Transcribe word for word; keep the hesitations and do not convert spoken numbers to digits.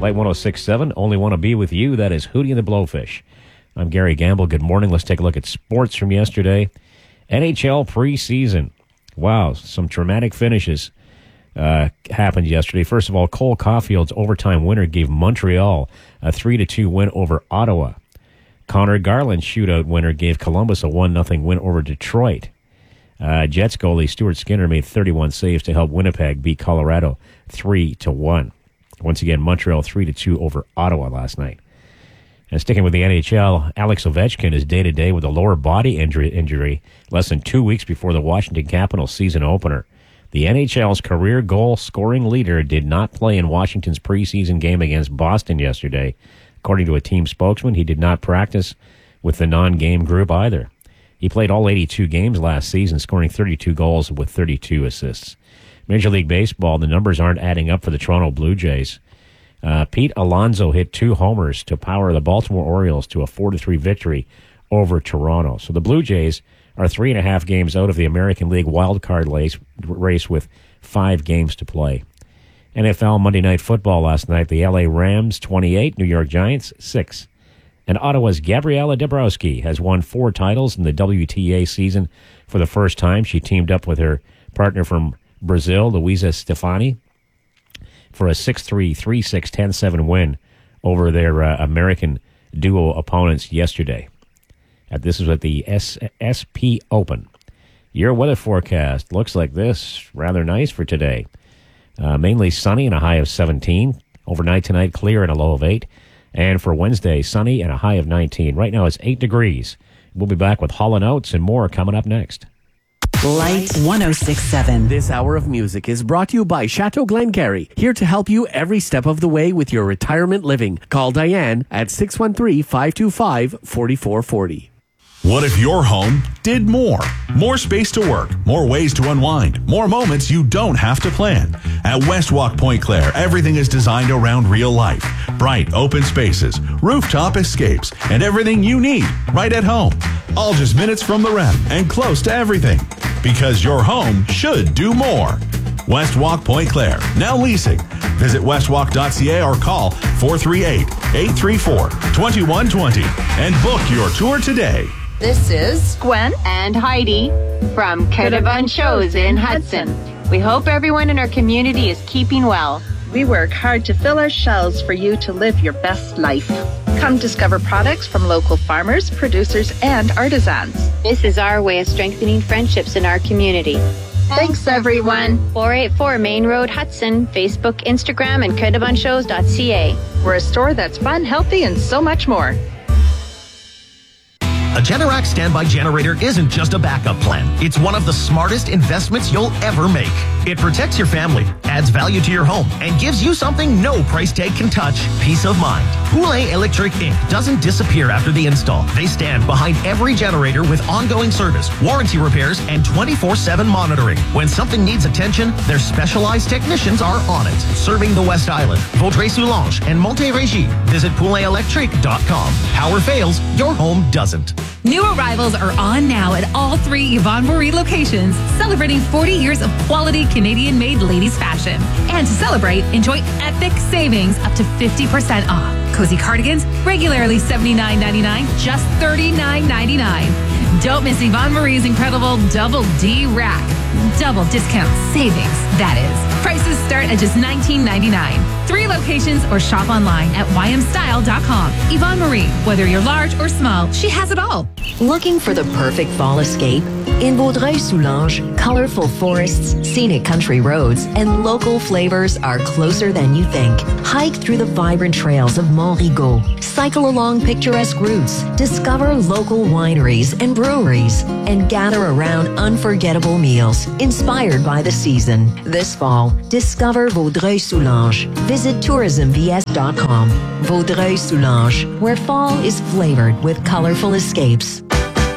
Light one oh six point seven, only want to be with you. That is Hootie and the Blowfish. I'm Gary Gamble. Good morning. Let's take a look at sports from yesterday. N H L preseason. Wow, some dramatic finishes uh, happened yesterday. First of all, Cole Caulfield's overtime winner gave Montreal a three to two win over Ottawa. Connor Garland's shootout winner gave Columbus a one nothing win over Detroit. Uh, Jets goalie Stuart Skinner made thirty-one saves to help Winnipeg beat Colorado three to one. Once again, Montreal three to two over Ottawa last night. And sticking with the N H L, Alex Ovechkin is day-to-day with a lower body injury, injury less than two weeks before the Washington Capitals season opener. The N H L's career goal-scoring leader did not play in Washington's preseason game against Boston yesterday. According to a team spokesman, he did not practice with the non-game group either. He played all eighty-two games last season, scoring thirty-two goals with thirty-two assists. Major League Baseball, the numbers aren't adding up for the Toronto Blue Jays. Uh, Pete Alonso hit two homers to power the Baltimore Orioles to a four to three victory over Toronto. So the Blue Jays are three and a half games out of the American League wildcard race, race with five games to play. N F L Monday Night Football last night, the L A Rams twenty-eight, New York Giants six. And Ottawa's Gabriela Dabrowski has won four titles in the W T A season for the first time. She teamed up with her partner from Brazil, Luisa Stefani, for a six three, three six, ten seven win over their uh, American duo opponents yesterday. Uh, this is at the S- SP Open. Your weather forecast looks like this. Rather nice for today. Uh, mainly sunny and a high of seventeen. Overnight tonight, clear and a low of eight. And for Wednesday, sunny and a high of nineteen. Right now it's eight degrees. We'll be back with Hall and Oates and more coming up next. Light one oh six point seven. This hour of music is brought to you by Chateau Glengarry, here to help you every step of the way with your retirement living. Call Diane at six one three, five two five, four four four zero. What if your home did more? More space to work, more ways to unwind, more moments you don't have to plan. At Westwalk Point Claire, everything is designed around real life. Bright, open spaces, rooftop escapes, and everything you need right at home. All just minutes from the rep and close to everything. Because your home should do more. Westwalk Point Claire, now leasing. Visit westwalk dot c a or call four three eight, eight three four, two one two zero and book your tour today. This is Gwen and Heidi from Caravane Shows in Hudson. We hope everyone in our community is keeping well. We work hard to fill our shelves for you to live your best life. Come discover products from local farmers, producers, and artisans. This is our way of strengthening friendships in our community. Thanks, everyone. four eighty-four Main Road, Hudson. Facebook, Instagram, and caravane shows dot c a. We're a store that's fun, healthy, and so much more. A Generac standby generator isn't just a backup plan. It's one of the smartest investments you'll ever make. It protects your family, adds value to your home, and gives you something no price tag can touch: peace of mind. Poulet Electric Incorporated doesn't disappear after the install. They stand behind every generator with ongoing service, warranty repairs, and twenty-four seven monitoring. When something needs attention, their specialized technicians are on it. Serving the West Island, Vaudreuil-Soulanges, and Montérégie. Visit poulet electric dot com. Power fails, your home doesn't. New arrivals are on now at all three Yvonne Marie locations, celebrating forty years of quality Canadian-made ladies fashion. And to celebrate, enjoy epic savings up to fifty percent off. Cozy cardigans, regularly seventy-nine ninety-nine, just thirty-nine ninety-nine. Don't miss Yvonne Marie's incredible Double D Rack. Double discount savings, that is. Prices start at just nineteen ninety-nine. Three locations or shop online at y m style dot com. Yvonne Marie, whether you're large or small, she has it all. Looking for the perfect fall escape? In Vaudreuil-Soulanges, colorful forests, scenic country roads, and local flavors are closer than you think. Hike through the vibrant trails of Mont-Rigaud. Cycle along picturesque routes. Discover local wineries and breweries. And gather around unforgettable meals inspired by the season. This fall, discover Vaudreuil-Soulanges. Visit tourism v s dot com. Vaudreuil-Soulanges, where fall is flavored with colorful escapes.